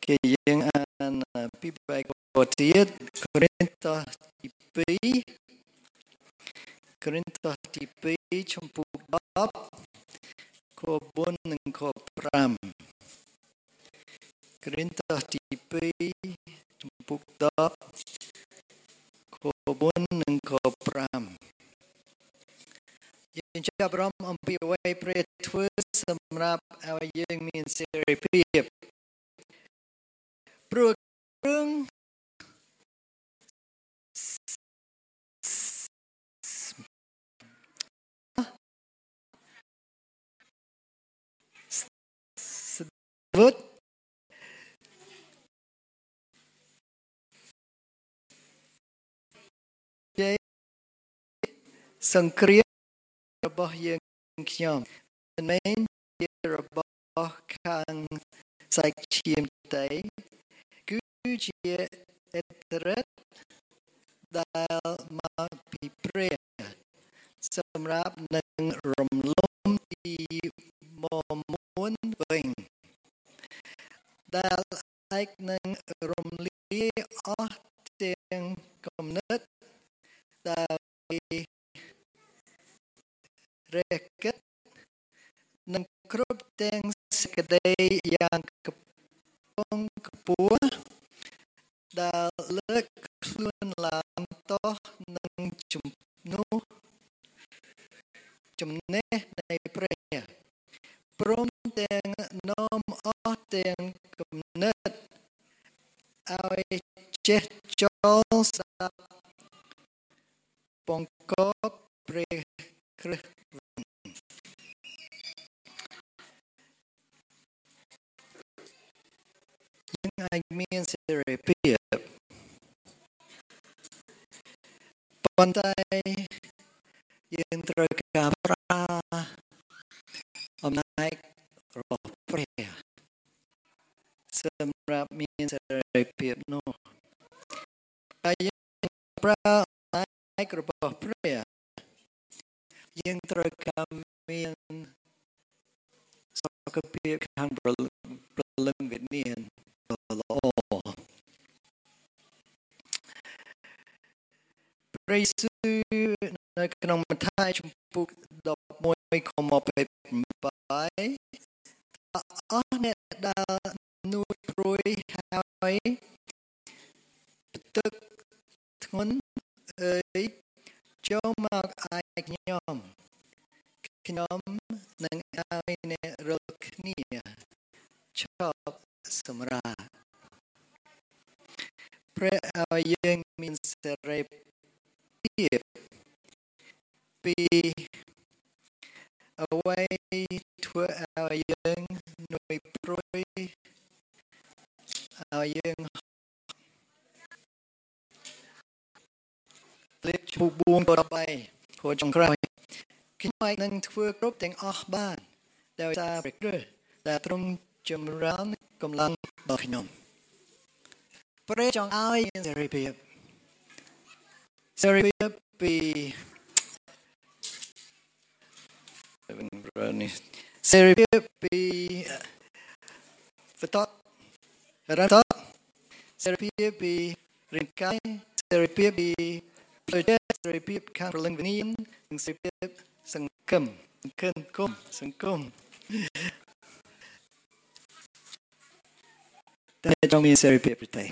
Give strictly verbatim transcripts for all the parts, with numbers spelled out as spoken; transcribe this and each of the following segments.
គេយើងអានពីបែកបទទៀតកូរិនថូសទីពីរកូរិនថូសទីពីរចំពុកដប់ខបួននិងខប្រាំកូរិនថូសទីពីរចំពុកដប់ខបួននិងខប្រាំយើងចាប់អារម្មណ៍អំពីអ្វីព្រះធ្វើសម្រាប់ឲ្យយើងមានសេរីភាពព្រោះរឿងវុតសង្គ្រាមរបស់យើងខ្ញុំមិនមែនជារបស់ខាងសាច់ឈាមទេគឺជាអត្តរៈដែលមកពីព្រះសម្រាប់នឹងរំលំទីមកមុនវិញដែលអាចនឹងរំលាយអស់ទាំងគំនិតដែលរះគិតនិងគ្រប់ទាំងសេចក្តីយ៉ាងកំពុងខ្ពស់ដែលលើកខ្លួនឡើងតោះនឹងជំនួសចំណេះនៃព្រះព្រមទាំងនាំអស់ទាំងគំនិតឲ្យចេះចូលស្ដាប់បង្កប់ព្រះគ្រិស្តយើងអាចមានសេរីភាពប៉ុន្តែយើងត្រូវការប្រើអំណាចរបស់ព្រះសម្រាប់មានសេរីភាពនោះហើយយើងប្រើអំណាចរបស់ព្រះយើងត្រូវការមានសុខភាពខាងព្រលឹងវិញ្ញាណល្អព្រះយេស៊ូវនៅក្នុងម៉ាថាយជំពូកដប់មួយខម្ភៃប្រាំអស់អ្នកដែលនួនព្រួយហើយទឹកធ្ងន់អើយចូលមកឯខ្ញុំខ្ញុំនឹងឲ្យអ្នករាល់គ្នាឈប់សម្រាកព្រះឲ្យយើងមានសេរីភាពពីអ្វីធ្វើឲ្យយើងនួយព្រួយឲ្យយើងលេខឈូបួងក៏បីខួចចុងក្រោយខ្ញុំអាចនឹងធ្វើគ្រប់ទាំងអស់បានដោយសារព្រះគ្រិស្តដែលទ្រង់ចម្រើនកម្លាំងដល់ខ្ញុំព្រះចង់ឲ្យមានសេរីភាពសេរីភាពពីសេរីភាពពីវត្ថុរ៉ាតសេរីភាពពីរាងកាយសេរីភាពពីផ្លូវចិត្តសេរីភាពខាងព្រលឹងវិញ្ញាណនិងសេរីភាពសង្គមសង្គមសង្គមតែចង់មានសេរីភាពទេ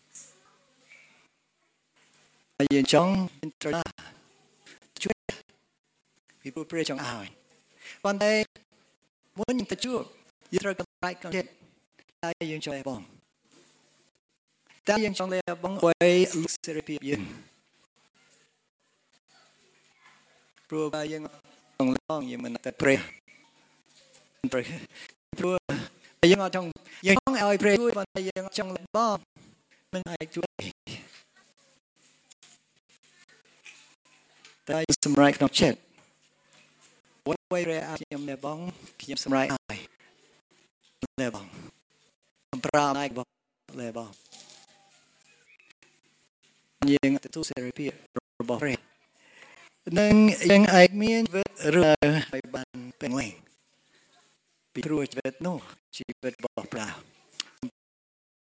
ហើយយើងចង់មានត្រូវជួយពីព្រោះព្រះចង់ឲ្យប៉ុន្តែមុនយើងទៅជួបយើងត្រូវកម្រៃក្នុងចិត្តតែយើងចង់បងតែយើងចង់លេបងអីលុបសេរីភាពយើងព្រោះបើយើងចង់ឡងយើងមិនតែព្រះព្រះព្រោះយើងអត់ចង់យើងចង់ឲ្យព្រះជួយប៉ុន្តែយើងចង់លេបងមិនឲ្យជួយតែសម្រេចក្នុងចិត្តអ្វីព្រះឲ្យខ្ញុំលេបងខ្ញុំសម្រេចឲ្យលេបងប្រើអំណាចរបស់លេបងយើងទទួលសេរីភាពរបស់ព្រះនឹងយើងអាចមានជីវិតរស់ឲ្យបានពេញលេញពីព្រោះជីវិតនោះជីវិតរបស់ព្រះ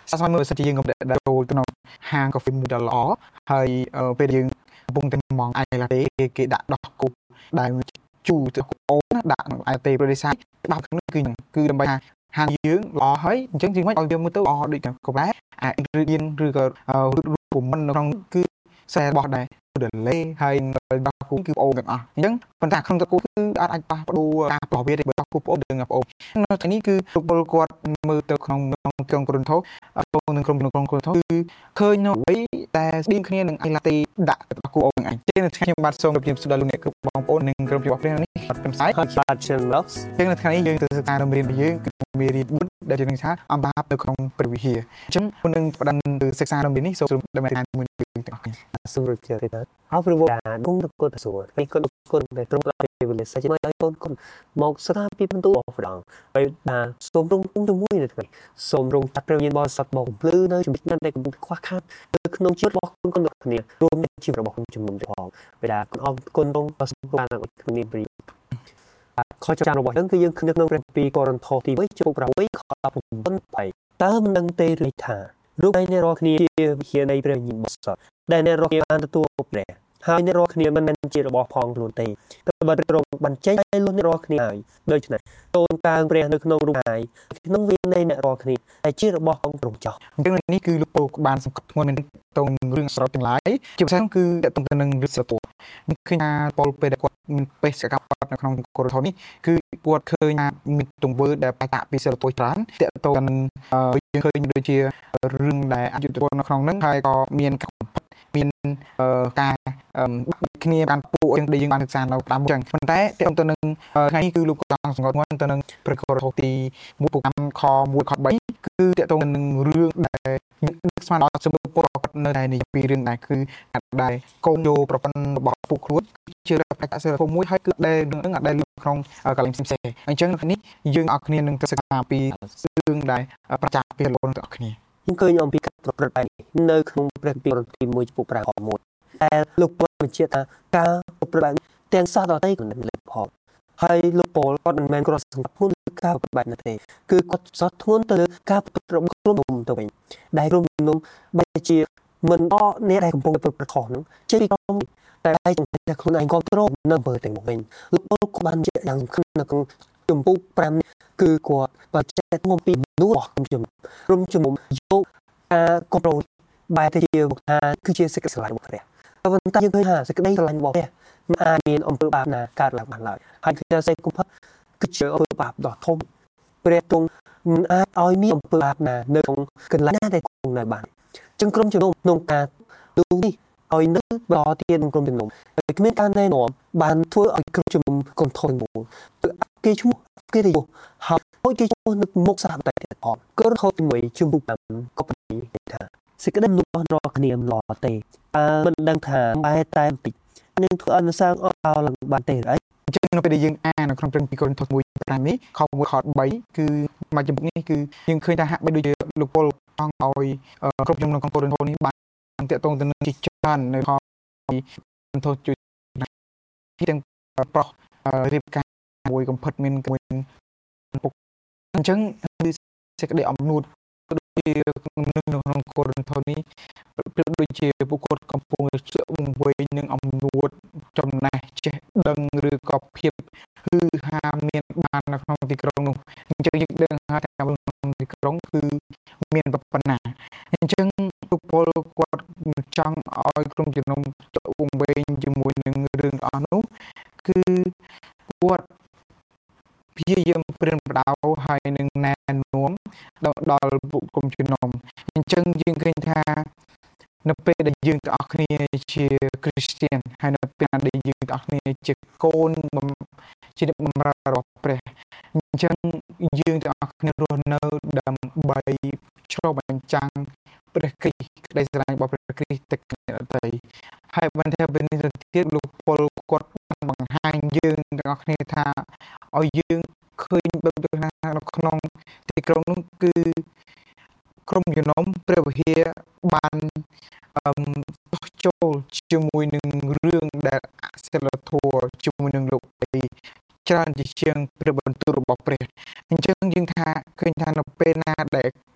សាស្មើសិទ្ធិយើងកំដេដែលចូលទៅក្នុងហាងកាហ្វេមួយដ៏ល្អហើយពេលយើងកំពុងតែមងអាយឡាតេគេដាក់ដោះគោដែលជូរទៅអូនដាក់អាយឡាតេប្រទេសសាយដោះខាងនេះគឺគឺដើម្បីថាហាងយើងល្អហើយអញ្ចឹងជាមិនឲ្យវាមើលទៅល្អដូចកាហ្វេអា ingredient ឬក៏រូបមន្តនៅក្នុងគឺខ្សែរបស់ដែរដលេហើយដោះគូគឺប្អូនទាំងអស់អញ្ចឹងប៉ុន្តែក្នុងតកូគឺអាចអាចប៉ះប្ដូរការប្លោះវាទេបើដោះគូប្អូនទៅនឹងប្អូននៅថ្ងៃនេះគឺលោកពលគាត់មើលទៅក្នុងក្នុងក្រុងកូរ៉ុនថូនៅក្នុងក្រុងកូរ៉ុនថូគឺឃើញនៅអ្វីតែស្ទៀងគ្នានឹងអាយឡាតេដាក់ដោះគូប្អូនឯងចឹងនៅថ្ងៃខ្ញុំបាទសូមជម្រាបសួរដល់លោកអ្នកគ្រប់បងប្អូននិងក្រុមរបស់ព្រះនេះអត់កំសាយអត់បាទជើងឡុកចឹងនៅថ្ងៃនេះយើងទៅសិក្សារំរៀនរបស់យើងគឺមេរៀនបុត្រដែលយើងនឹងថាអំបាបនៅក្នុងព្រះវិហារអញ្ចឹងមុននឹងផ្ដាំទៅសិក្សារំរៀននេះសូមដើម្បីតាមមួយយើងទាំងអស់គ្នាសូមរកជាទៅអរព្រមដែរគង់ទៅគាត់ទៅសួរពេលគាត់គាត់តែត្រង់ពេលវេលាសាច់មកឲ្យកូនកូនមកស្ដាប់ពីបន្ទូអស់ម្ដងហើយបាទសូមរងគង់ជាមួយនៅថ្ងៃសូមរងចាត់ព្រះវិញ្ញាណបរិសុទ្ធមកភ្លឺនៅជំនិតដែលកំពុងខ្វះខាតនៅក្នុងជីវិតរបស់គុណគុណរបស់គ្នារួមទាំងជីវិតរបស់គុណជំនុំផងពេលដែលគុណអរគុណរងដល់សម្រាប់ឲ្យគ្នាព្រីខចចាំរបស់យើងគឺយើងនៅក្នុងព្រះពីកូរិនថូសទីមួយចំពោះប្រាំមួយខប្រាំបីតើមិនដឹងទេឬថារូបឯអ្នករាល់គ្នាជាវិហារនៃព្រះវិញ្ញាណបរិសុទ្ធដែលអ្នករាល់គ្នាបានទទួលព្រះហើយអ្នករាល់គ្នាមិនមែនជារបស់ផងខ្លួនទេក៏បើទ្រង់បញ្ចេញឲ្យលោកអ្នករាល់គ្នាហើយដូច្នេះតូនកើងព្រះនៅក្នុងរូបហើយក្នុងវិញ្ញាណនៃអ្នករាល់គ្នាតែជារបស់ของទ្រង់ចោះអញ្ចឹងនេះគឺលោកពូបានសង្កត់ធ្ងន់មែនតើរឿងសរុបទាំងឡាយជាពិសេសគឺតើតទៅនឹងរឿងសពនេះឃើញថាពលពេលដែលគាត់មានបេសកកម្មនៅក្នុងកូរ៉ុនថូនេះគឺគាត់ឃើញថាមានទង្វើដែលបែកបាក់ពីសិលធម៌ច្រើនតើតទៅនឹងយើងឃើញដូចជារឿងដែលអយុត្តិធម៌នៅក្នុងហ្នឹងហើយក៏មានមានការគ្នាបានពួកយើងដែលយើងបានសិក្សានៅតាមចឹងប៉ុន្តែតើទៅនឹងថ្ងៃនេះគឺលោកកងសង្កត់ហ្នឹងទៅនឹងព្រះកូរ៉ុនទីមួយប្រកម្មខមួយខបីគឺតើទៅនឹងរឿងដែលនឹកស្មានដល់សម្ពុទ្ធគាត់នៅតែនេះពីរឿងដែលគឺដែលកូនយោប្រពន្ធរបស់ពួកខ្លួនជាបច្ចៈសិលធម៌មួយហើយគឺដែលរឿងហ្នឹងដែលក្នុងកលែងផ្សេងៗអញ្ចឹងថ្ងៃនេះយើងអរគ្នានឹងទៅសិក្សាពីរឿងដែលប្រជាពលរដ្ឋទាំងអស់គ្នាខ្ញុំឃើញអំពីការប្រព្រឹត្តបែបនេះនៅក្នុងព្រះគម្ពីរទីមួយចំពោះប្រាំមួយតែលោកពលបញ្ជាក់ថាការប្រព្រឹត្តបែបនេះទាំងសាសដទៃក៏នឹងលើកផងហើយលោកពលគាត់មិនមែនគ្រាន់សង្កត់ធ្ងន់លើការប្រព្រឹត្តបែបនេះទេគឺគាត់សោតធ្ងន់ទៅលើការប្រព្រឹត្តរបស់ក្រុមជំនុំទៅវិញដែលក្រុមជំនុំបែរជាមិនអកអ្នកដែលកំពុងប្រព្រឹត្តខុសហ្នឹងចេះពីក្រុមតែបែរជាខ្លួនឯងគ្រប់គ្រងនៅអំពើទាំងមកវិញលោកពលក៏បានជាយ៉ាងសំខាន់នៅក្នុងចំពោះប្រាំគឺគាត់បញ្ជាក់មកពីនោះរបស់ក្រុមជំនុំក្រុមជំនុំយកការគ្រប់គ្រងបែរទៅជាមកថាគឺជាសេចក្តីស្រឡាញ់របស់ព្រះប៉ុន្តែយើងឃើញថាសេចក្តីស្រឡាញ់របស់ព្រះមិនអាចមានអំពើបាបណាកើតឡើងបានឡើយហើយគឺសេចក្តីគំផិតគឺជាអំពើបាបដ៏ធំព្រះទ្រង់មិនអាចឲ្យមានអំពើបាបណានៅក្នុងកន្លែងណាដែលគង់នៅបានចឹងក្រុមជំនុំក្នុងការទូនេះឲ្យនៅបន្តទៀតក្នុងក្រុមជំនុំហើយគ្មានការណែនាំបានធ្វើឲ្យក្រុមជំនុំកុំថយមួយគឺគេឈ្មោះគេទៅហើយគេឈ្មោះនៅមុខសារតែទៀតផងក៏រហូតមួយជំពុកតាមក៏ពីថាសេចក្តីរបស់រកគ្នាល្អទេអើមិនដឹងថាបែរតែបន្តិចនឹងធ្វើអនុសាសន៍អស់ឡើងបានទេអីអញ្ចឹងនៅពេលដែលយើងអាននៅក្នុងព្រឹត្តិការណ៍កូរិនថូសមួយប្រាំនេះខមួយខបីគឺមកជំពុកនេះគឺយើងឃើញថាហាក់បីដូចជាលោកពលចង់ឲ្យគ្រប់ជំនុំក្នុងកូរិនថូសនេះបានតាក់ទងទៅនឹងជាច្រើននៅខថូសជួយទាំងប្រុសរៀបការមួយកំផិតមានមួយពុកអញ្ចឹងគឺសេចក្តីអំនួតដូចជានៅក្នុងកូរិនថូសនេះប្រៀបដូចជាពួកគាត់កំពុងជាវង្វេងនឹងអំនួតចំណេះចេះដឹងឬក៏ភាពគឺហាមានបាននៅក្នុងទីក្រុងនោះអញ្ចឹងយើងដឹងថាតាមក្នុងទីក្រុងគឺមានប៉ុណ្ណាអញ្ចឹងលោកពលគាត់ចង់ឲ្យក្រុមជំនុំវង្វេងជាមួយនឹងរឿងអស់នោះគឺគាត់ព្យាយាមព្រានប្រដៅហើយនឹងណែនាំដល់ពួកក្រុមជំនុំអញ្ចឹងយើងឃើញថានៅពេលដែលយើងទាំងអស់គ្នាជាគ្រីស្ទានហើយនៅពេលដែលយើងទាំងអស់គ្នាជាកូនជាអ្នកបម្រើរបស់ព្រះអញ្ចឹងយើងទាំងអស់គ្នារស់នៅដើម្បីឆ្លុះបញ្ចាំងព្រះគ្រីស្ទក្តីស្រឡាញ់របស់ព្រះគ្រីស្ទទៅអ្នកដទៃហើយបន្ថែមពីនេះទៅទៀតលោកពលគាត់បានបង្ហាញយើងទាំងអស់គ្នាថាឲ្យយើងឃើញបែបថានៅក្នុងទីក្រុងនោះគឺក្រុមជំនុំព្រះវិហារបានអឺចូលជាមួយនឹងរឿងដែលអសិលធម៌ជាមួយនឹងលោកពីច្រើនជាជាងព្រះបន្ទូលរបស់ព្រះអញ្ចឹងយើងថាឃើញថានៅពេលណាដែល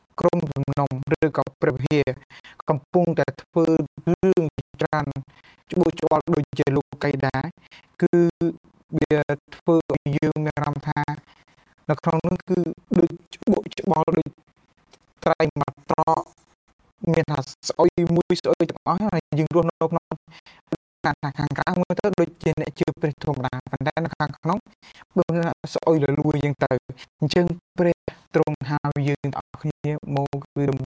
ក្រុមជំនុំឬក៏ព្រះវិហារកំពុងតែធ្វើរឿងច្រើនច្បូកច្បល់ដូចជាលោកកៃដាគឺវាធ្វើឲ្យយើងមានអារម្មណ៍ថានៅក្នុងនោះគឺដូចច្បូកច្បល់ដូចត្រែងមកត្រកមានថាស្អុយមួយស្អុយទាំងអស់ហើយយើងរស់នៅក្នុងខាងខាងក្រៅមើលទៅដូចជាអ្នកជឿព្រះធម្មតាប៉ុន្តែនៅខាងក្នុងបើស្អុយលលួយយ៉ាងទៅអញ្ចឹងព្រះទ្រង់ហៅយើងទាំងអស់គ្នាមកគឺ